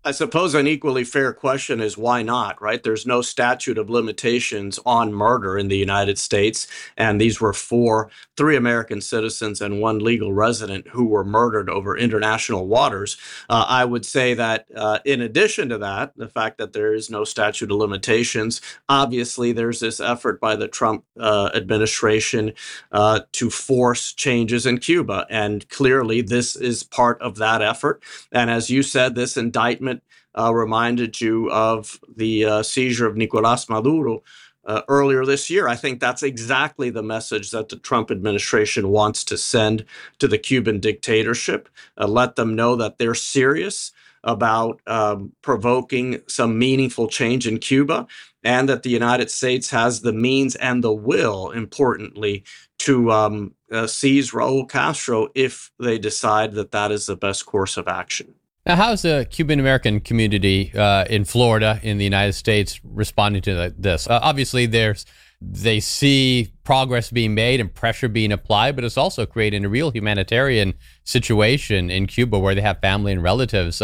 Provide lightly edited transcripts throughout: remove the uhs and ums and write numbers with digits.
I suppose an equally fair question is why not, right? There's no statute of limitations on murder in the United States. And these were three American citizens and one legal resident who were murdered over international waters. I would say that in addition to that, the fact that there is no statute of limitations, obviously there's this effort by the Trump administration to force changes in Cuba. And clearly this is part of that effort. And as you said, this indictment reminded you of the seizure of Nicolas Maduro earlier this year. I think that's exactly the message that the Trump administration wants to send to the Cuban dictatorship. Let them know that they're serious about provoking some meaningful change in Cuba, and that the United States has the means and the will, importantly, to seize Raul Castro if they decide that that is the best course of action. Now, how's the Cuban American community in Florida, in the United States, responding to this? Obviously, they see progress being made and pressure being applied, but it's also creating a real humanitarian situation in Cuba where they have family and relatives.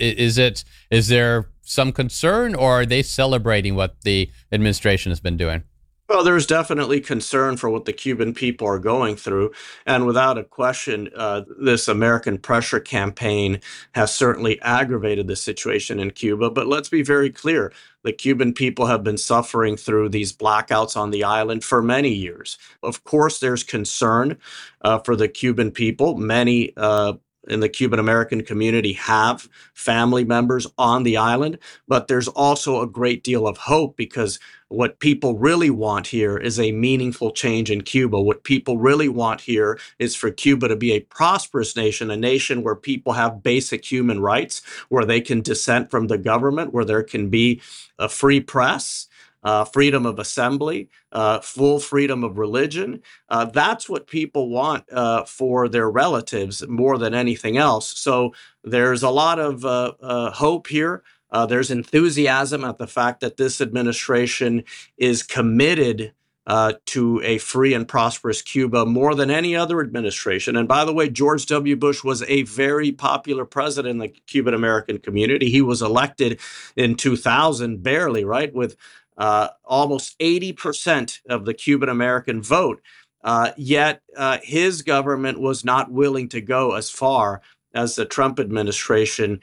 Is there some concern, or are they celebrating what the administration has been doing? Well, there's definitely concern for what the Cuban people are going through. And without a question, this American pressure campaign has certainly aggravated the situation in Cuba. But let's be very clear. The Cuban people have been suffering through these blackouts on the island for many years. Of course, there's concern for the Cuban people. Many in the Cuban American community have family members on the island, but there's also a great deal of hope, because what people really want here is a meaningful change in Cuba. What people really want here is for Cuba to be a prosperous nation, a nation where people have basic human rights, where they can dissent from the government, where there can be a free press, freedom of assembly, full freedom of religion. That's what people want for their relatives more than anything else. So there's a lot of hope here. There's enthusiasm at the fact that this administration is committed to a free and prosperous Cuba more than any other administration. And by the way, George W. Bush was a very popular president in the Cuban American community. He was elected in 2000, barely, right, with almost 80% of the Cuban American vote. Yet his government was not willing to go as far as the Trump administration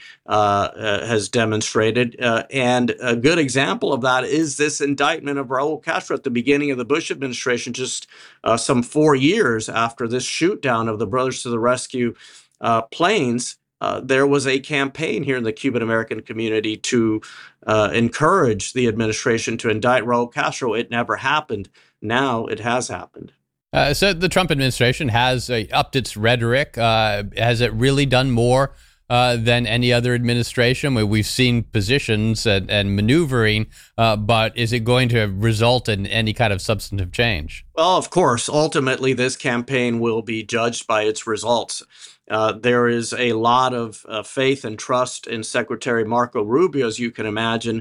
has demonstrated. And a good example of that is this indictment of Raul Castro at the beginning of the Bush administration, just some 4 years after this shoot down of the Brothers to the Rescue planes. There was a campaign here in the Cuban American community to encourage the administration to indict Raul Castro. It never happened. Now it has happened. So the Trump administration has upped its rhetoric. Has it really done more than any other administration? We've seen positions and maneuvering, but is it going to result in any kind of substantive change? Well, of course, ultimately, this campaign will be judged by its results. There is a lot of faith and trust in Secretary Marco Rubio, as you can imagine,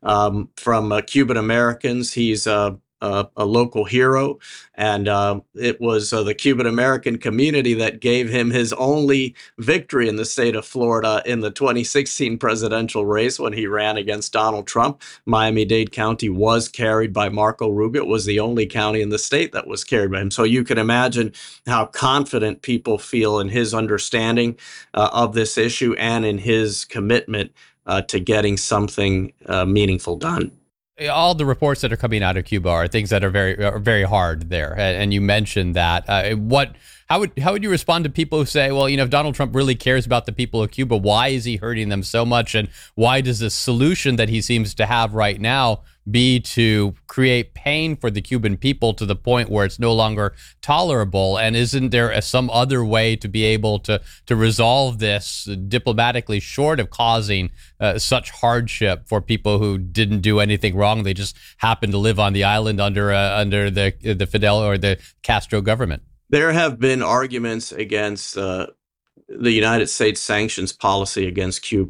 from Cuban Americans. He's a local hero, and it was the Cuban American community that gave him his only victory in the state of Florida in the 2016 presidential race when he ran against Donald Trump. Miami-Dade County was carried by Marco Rubio. It was the only county in the state that was carried by him. So you can imagine how confident people feel in his understanding of this issue and in his commitment to getting something meaningful done. All the reports that are coming out of Cuba are things that are very hard there, and you mentioned that. How would you respond to people who say, well, if Donald Trump really cares about the people of Cuba, why is he hurting them so much, and why does the solution that he seems to have right now be to create pain for the Cuban people to the point where it's no longer tolerable? And isn't there some other way to be able to resolve this diplomatically, short of causing such hardship for people who didn't do anything wrong? They just happened to live on the island under the Fidel or the Castro government. There have been arguments against the United States sanctions policy against Cuba.